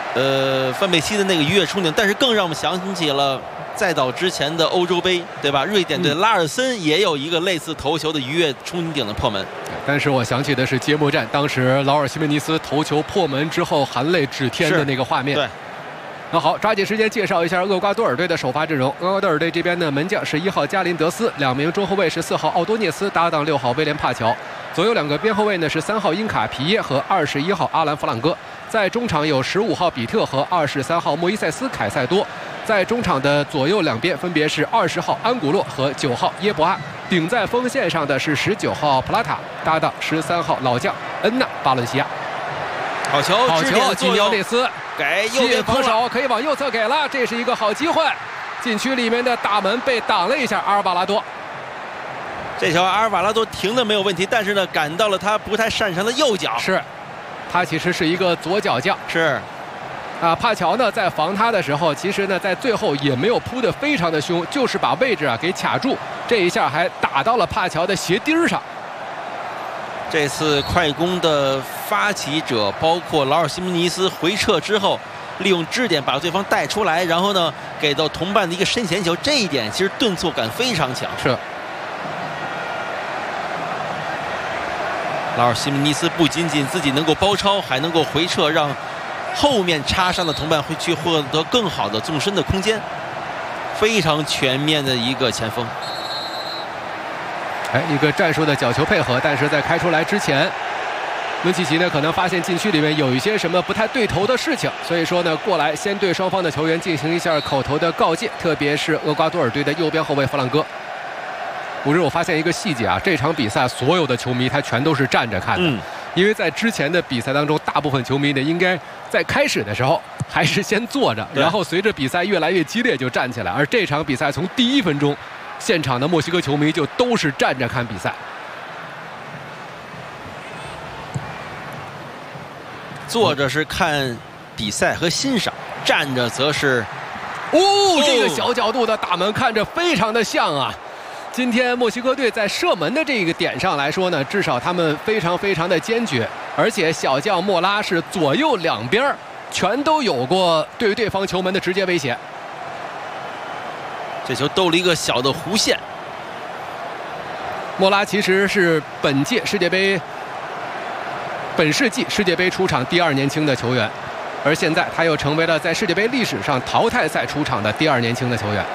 范佩西的那个鱼跃冲顶，但是更让我们想起了再早之前的欧洲杯，对吧？瑞典队拉尔森也有一个类似头球的鱼跃冲顶的破门。 但是我想起的是揭幕战，当时劳尔·西门尼斯头球破门之后含泪指天的那个画面。 对。 那好，抓紧时间介绍一下厄瓜多尔队的首发阵容。厄瓜多尔队这边呢，门将是1号加林德斯，2名中后卫是4号奥多涅斯搭档6号威廉帕乔，左右2个边后卫呢是3号因卡皮耶和21号阿兰弗朗哥。在中场有15号比特和23号莫伊塞斯凯塞多，在中场的左右两边分别是20号安古洛和9号耶博阿。顶在锋线上的是19号普拉塔搭档13号老将恩纳巴伦西亚。 好球， 基尼奥内斯给右边防守，可以往右侧给了，这是一个好机会。禁区里面的大门被挡了一下，阿尔瓦拉多。 这球阿尔瓦拉多停的没有问题，但是呢，赶到了他不太擅长的右脚。 是，他其实是一个左脚将。 是。 帕乔呢在防他的时候，其实呢在最后也没有扑得非常的凶，就是把位置给卡住，这一下还打到了帕乔的鞋钉上。 这次快攻的发起者包括劳尔·西门尼斯回撤之后，利用支点把对方带出来，然后呢给到同伴的一个身前球，这一点其实顿挫感非常强。 是。 劳尔·西门尼斯不仅仅自己能够包抄，还能够回撤，让后面插上的同伴会去获得更好的纵深的空间，非常全面的一个前锋。 一个战术的角球配合，但是在开出来之前，温契奇呢可能发现禁区里面有一些什么不太对头的事情，所以说呢过来先对双方的球员进行一下口头的告诫，特别是厄瓜多尔队的右边后卫弗朗哥。不是，我发现一个细节这场比赛所有的球迷他全都是站着看的，因为在之前的比赛当中，大部分球迷呢应该在开始的时候还是先坐着，然后随着比赛越来越激烈就站起来，而这场比赛从第1分钟。现场的墨西哥球迷就都是站着看比赛， 坐着是看比赛和欣赏，站着则是， 这个小角度的大门看着非常的像啊。今天墨西哥队在射门的这个点上来说呢，至少他们非常的坚决，而且小将莫拉是左右两边全都有过对对方球门的直接威胁。 这球兜了一个小的弧线。 莫拉其实是本世纪世界杯出场第2年轻的球员，而现在他又成为了在世界杯历史上淘汰赛出场的第2年轻的球员。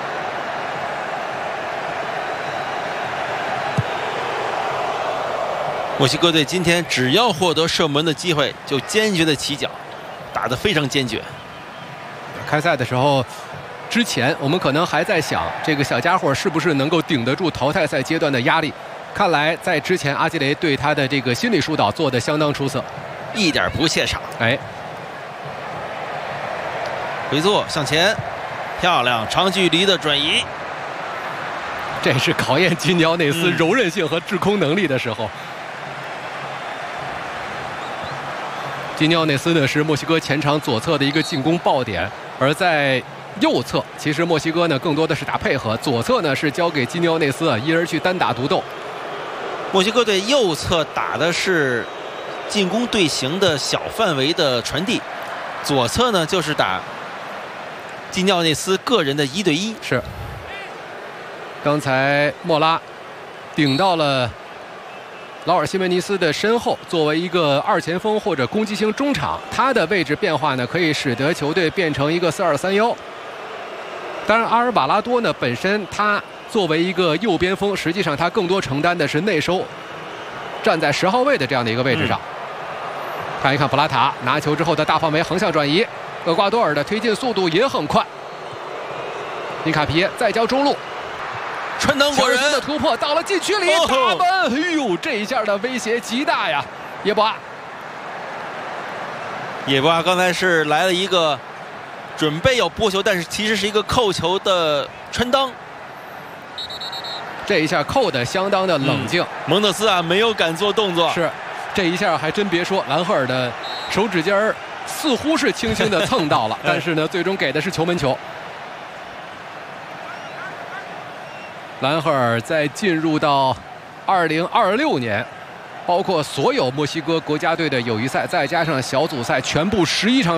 墨西哥队今天只要获得射门的机会，就坚决的起脚，打得非常坚决。 开赛的时候。之前我们可能还在想，这个小家伙是不是能够顶得住淘汰赛阶段的压力？看来在之前阿基雷对他的这个心理疏导做得相当出色， 一点不怯场。回做向前，漂亮长距离的转移。 这是考验基尼奥内斯柔韧性和制空能力的时候。基尼奥内斯呢是墨西哥前场左侧的一个进攻爆点，而在右侧其实墨西哥呢更多的是打配合，左侧呢是交给基尼奥内斯一人去单打独斗。 墨西哥队右侧打的是进攻队形的小范围的传递，左侧呢就是打基尼奥内斯个人的1对1。 是，刚才莫拉顶到了劳尔·西门尼斯的身后，作为一个2前锋或者攻击型中场，他的位置变化呢可以使得球队变成一个4-2-3-1。当然，阿尔瓦拉多呢本身他作为一个右边锋，实际上他更多承担的是内收，站在10号位的这样的一个位置上。看一看普拉塔拿球之后的大范围横向转移，厄瓜多尔的推进速度也很快。尼卡皮耶再交中路， 传当过人的突破到了禁区里，打门！这一下的威胁极大呀！耶博阿刚才是来了一个准备要拨球，但是其实是一个扣球的穿裆。 这一下扣的相当的冷静， 蒙特斯没有敢做动作。 是，这一下还真别说，兰赫尔的手指尖似乎是轻轻的蹭到了，但是呢，最终给的是球门球。兰赫尔在进入到2026年，包括所有墨西哥国家队的友谊赛，再加上小组赛，全部11场。